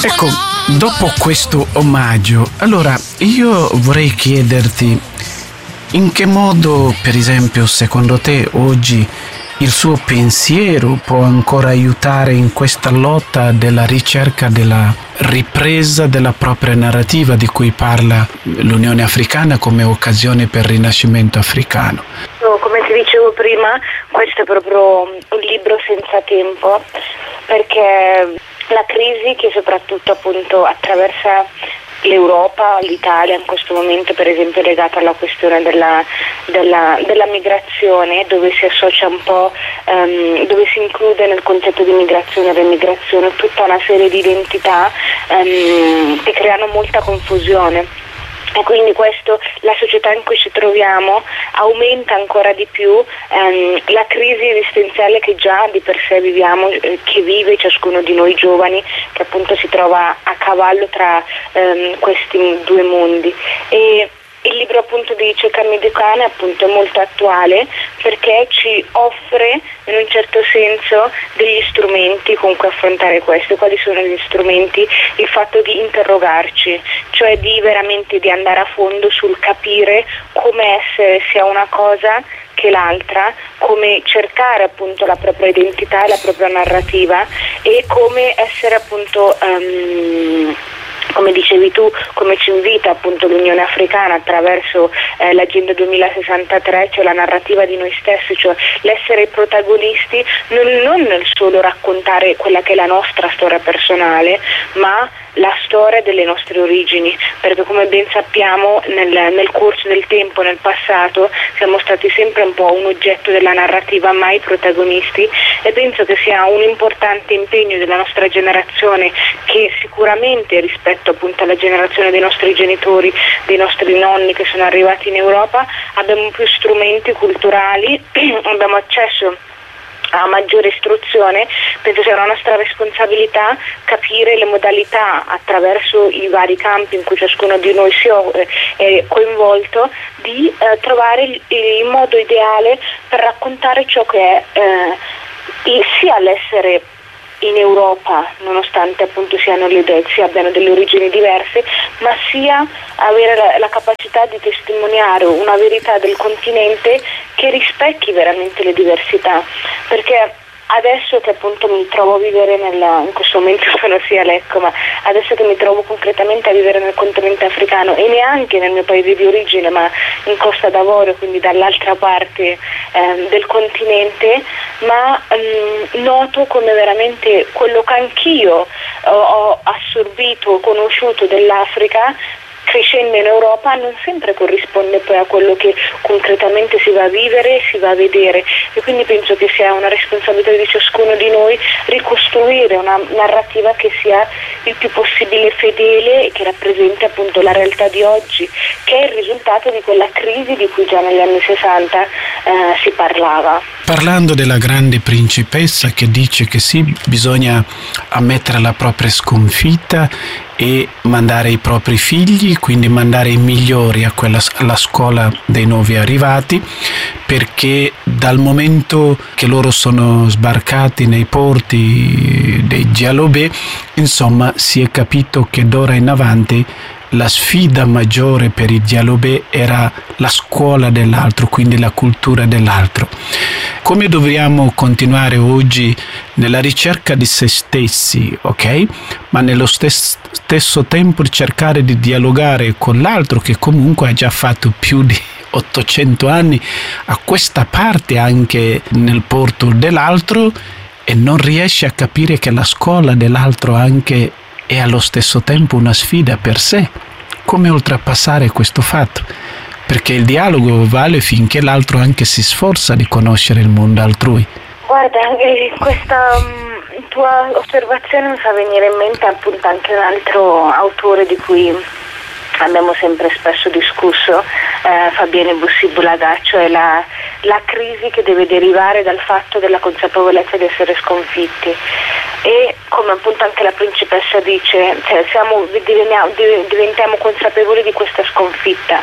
Ecco, dopo questo omaggio, allora io vorrei chiederti in che modo, per esempio, secondo te oggi il suo pensiero può ancora aiutare in questa lotta della ricerca della ripresa della propria narrativa di cui parla l'Unione Africana come occasione per il rinascimento africano. Come ti dicevo prima, questo è proprio un libro senza tempo, perché la crisi che soprattutto appunto attraversa l'Europa, l'Italia in questo momento, per esempio legata alla questione della migrazione, dove si associa un po', dove si include nel concetto di migrazione e remigrazione tutta una serie di identità che creano molta confusione. E quindi questo, la società in cui ci troviamo aumenta ancora di più la crisi esistenziale che già di per sé viviamo, che vive ciascuno di noi giovani, che appunto si trova a cavallo tra questi due mondi. E il libro appunto di Cekami Dekane appunto è molto attuale perché ci offre in un certo senso degli strumenti con cui affrontare questo. Quali sono gli strumenti? Il fatto di interrogarci, cioè di veramente di andare a fondo sul capire come essere sia una cosa che l'altra, come cercare appunto la propria identità e la propria narrativa e come essere appunto come dicevi tu, come ci invita appunto l'Unione Africana attraverso l'Agenda 2063, cioè la narrativa di noi stessi, cioè l'essere protagonisti, non nel solo raccontare quella che è la nostra storia personale, ma la storia delle nostre origini, perché come ben sappiamo nel corso del tempo, nel passato, siamo stati sempre un po' un oggetto della narrativa, mai protagonisti, e penso che sia un importante impegno della nostra generazione, che sicuramente rispetto appunto alla generazione dei nostri genitori, dei nostri nonni che sono arrivati in Europa, abbiamo più strumenti culturali, abbiamo accesso a maggiore istruzione. Penso sia una nostra responsabilità capire le modalità attraverso i vari campi in cui ciascuno di noi è coinvolto, di trovare il modo ideale per raccontare ciò che è sia l'essere in Europa, nonostante appunto abbiano delle origini diverse, ma sia avere la capacità di testimoniare una verità del continente che rispecchi veramente le diversità, perché adesso che appunto mi trovo a vivere in questo momento sono sia Lecco, ma adesso che mi trovo concretamente a vivere nel continente africano e neanche nel mio paese di origine, ma in Costa d'Avorio, quindi dall'altra parte del continente, ma noto come veramente quello che anch'io ho assorbito, conosciuto dell'Africa, crescendo in Europa, non sempre corrisponde poi a quello che concretamente si va a vivere e si va a vedere, e quindi penso che sia una responsabilità di ciascuno di noi ricostruire una narrativa che sia il più possibile fedele e che rappresenti appunto la realtà di oggi, che è il risultato di quella crisi di cui già negli anni 60 si parlava. Parlando della grande principessa che dice che sì, bisogna ammettere la propria sconfitta e mandare i propri figli, quindi mandare i migliori alla scuola dei nuovi arrivati, perché dal momento che loro sono sbarcati nei porti dei Dialobé, insomma, si è capito che d'ora in avanti la sfida maggiore per i Dialobé era la scuola dell'altro, quindi la cultura dell'altro. Come dobbiamo continuare oggi nella ricerca di se stessi, ok? Ma nello stesso tempo cercare di dialogare con l'altro che comunque ha già fatto più di 800 anni a questa parte anche nel porto dell'altro e non riesce a capire che la scuola dell'altro anche è allo stesso tempo una sfida per sé. Come oltrepassare questo fatto? Perché il dialogo vale finché l'altro anche si sforza di conoscere il mondo altrui. Guarda, questa tua osservazione mi fa venire in mente appunto anche un altro autore di cui abbiamo sempre spesso discusso, Fabienne Bussy-Bulaga, cioè la crisi che deve derivare dal fatto della consapevolezza di essere sconfitti. E come appunto anche la principessa dice, cioè diventiamo consapevoli di questa sconfitta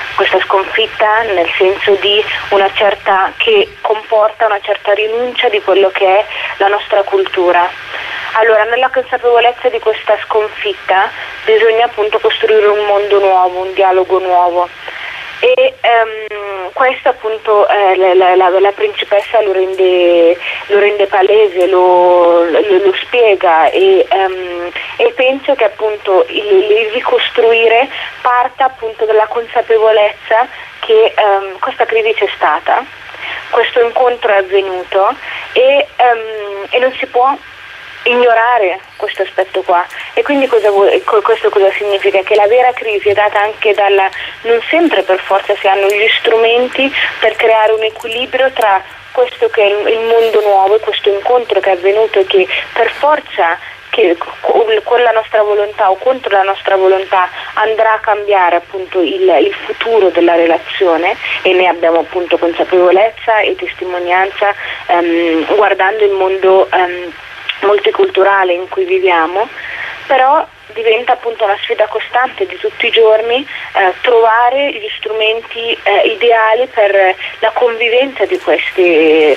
nel senso di una certa, che comporta una certa rinuncia di quello che è la nostra cultura. Allora, nella consapevolezza di questa sconfitta bisogna appunto costruire un mondo nuovo, un dialogo nuovo. E questo appunto la principessa lo rende palese, lo spiega e penso che appunto il ricostruire parta appunto dalla consapevolezza che questa crisi c'è stata, questo incontro è avvenuto e non si può ignorare questo aspetto qua. E quindi questo cosa significa? Che la vera crisi è data anche non sempre per forza si hanno gli strumenti per creare un equilibrio tra questo che è il mondo nuovo e questo incontro che è avvenuto e che per forza che con la nostra volontà o contro la nostra volontà andrà a cambiare appunto il futuro della relazione, e ne abbiamo appunto consapevolezza e testimonianza guardando il mondo multiculturale in cui viviamo. Però diventa appunto una sfida costante di tutti i giorni trovare gli strumenti ideali per la convivenza di questi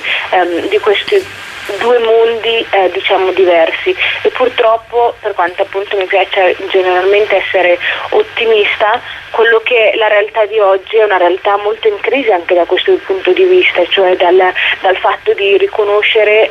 due mondi diciamo diversi. E purtroppo, per quanto appunto mi piace generalmente essere ottimista, quello che la realtà di oggi è una realtà molto in crisi anche da questo punto di vista, cioè dal fatto di riconoscere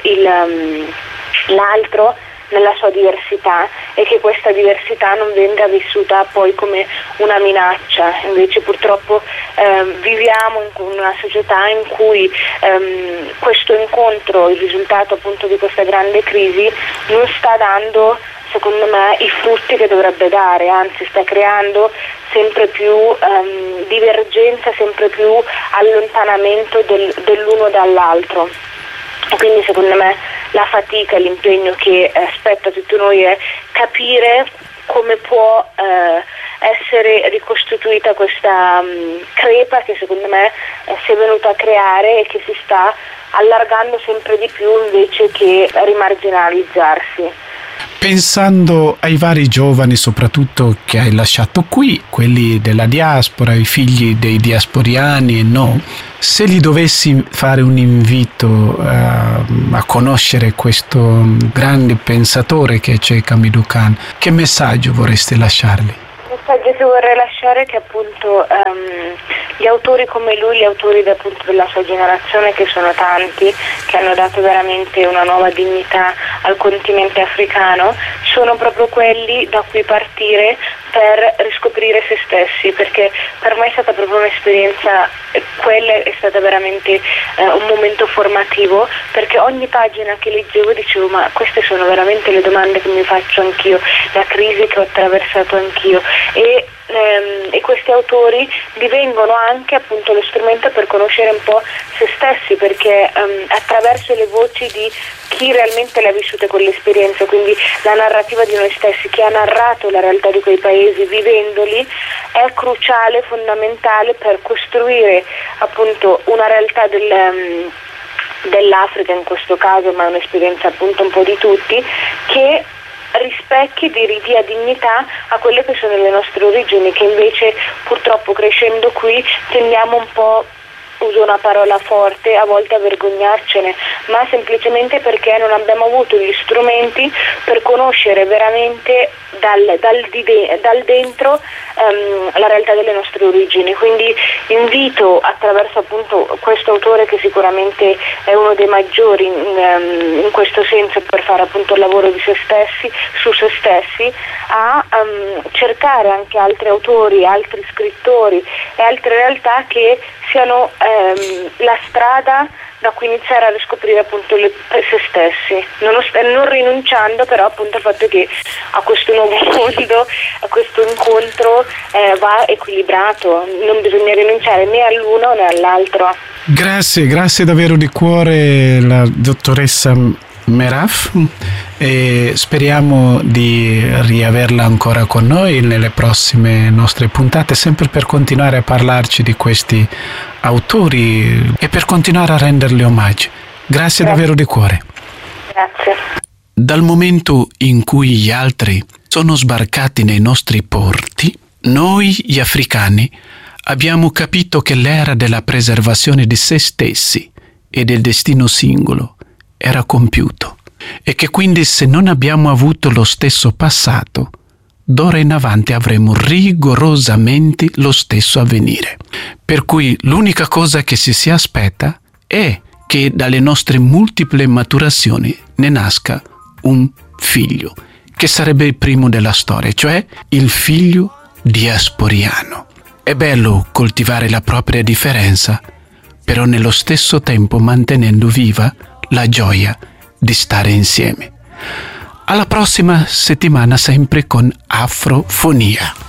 l'altro nella sua diversità e che questa diversità non venga vissuta poi come una minaccia. Invece purtroppo viviamo in una società in cui questo incontro, il risultato appunto di questa grande crisi, non sta dando secondo me i frutti che dovrebbe dare, anzi sta creando sempre più divergenza, sempre più allontanamento dell'uno dall'altro. Quindi secondo me la fatica, l'impegno che spetta a tutti noi è capire come può essere ricostituita questa crepa che secondo me si è venuta a creare e che si sta allargando sempre di più invece che rimarginalizzarsi. Pensando ai vari giovani soprattutto che hai lasciato qui, quelli della diaspora, i figli dei diasporiani e no, se gli dovessi fare un invito a conoscere questo grande pensatore che è Sheikh Hamidou Khan, che messaggio vorreste lasciargli? Il messaggio che vorrei lasciare è che appunto gli autori come lui, gli autori appunto della sua generazione, che sono tanti, che hanno dato veramente una nuova dignità al continente africano, sono proprio quelli da cui partire per riscoprire se stessi, perché per me è stata proprio un'esperienza, quella è stata veramente un momento formativo, perché ogni pagina che leggevo dicevo ma queste sono veramente le domande che mi faccio anch'io, la crisi che ho attraversato anch'io, e questi autori divengono anche appunto lo strumento per conoscere un po' se stessi, perché attraverso le voci di chi realmente le ha vissute con l'esperienza, quindi la narrativa di noi stessi, chi ha narrato la realtà di quei paesi vivendoli, è cruciale, fondamentale per costruire appunto una realtà dell'Africa in questo caso, ma è un'esperienza appunto un po' di tutti, che rispecchi, dia dignità a quelle che sono le nostre origini, che invece purtroppo crescendo qui tendiamo un po', uso una parola forte, a volte a vergognarcene, ma semplicemente perché non abbiamo avuto gli strumenti per conoscere veramente dal dentro la realtà delle nostre origini. Quindi invito, attraverso appunto questo autore che sicuramente è uno dei maggiori in questo senso per fare appunto il lavoro di se stessi, su se stessi, a cercare anche altri autori, altri scrittori e altre realtà che siano la strada da cui iniziare a riscoprire appunto se stessi, non rinunciando però appunto al fatto che a questo nuovo mondo, a questo incontro va equilibrato, non bisogna rinunciare né all'uno né all'altro. Grazie davvero di cuore la dottoressa Meraf, e speriamo di riaverla ancora con noi nelle prossime nostre puntate, sempre per continuare a parlarci di questi autori e per continuare a renderli omaggi. Grazie davvero di cuore. Grazie. Dal momento in cui gli altri sono sbarcati nei nostri porti, noi gli africani abbiamo capito che l'era della preservazione di se stessi e del destino singolo era compiuto. e che quindi se non abbiamo avuto lo stesso passato, d'ora in avanti avremo rigorosamente lo stesso avvenire. Per cui l'unica cosa che si aspetta è che dalle nostre multiple maturazioni ne nasca un figlio, che sarebbe il primo della storia, cioè il figlio diasporiano. È bello coltivare la propria differenza, però nello stesso tempo mantenendo viva la gioia di stare insieme. Alla prossima settimana sempre con Afrofonia.